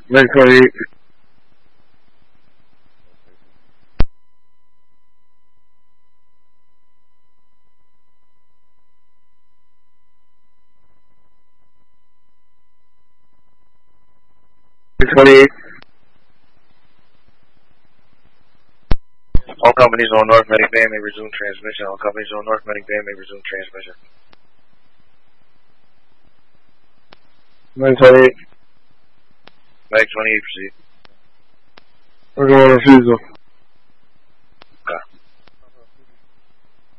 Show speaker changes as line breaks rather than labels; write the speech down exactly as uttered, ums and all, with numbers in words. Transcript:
Meg twenty-eight. Meg twenty-eight.
All companies on North Medic Band may resume transmission. All companies on North Medic Band may resume transmission.
Meg twenty-eight.
Meg twenty-eight, proceed.
We're going on refusal.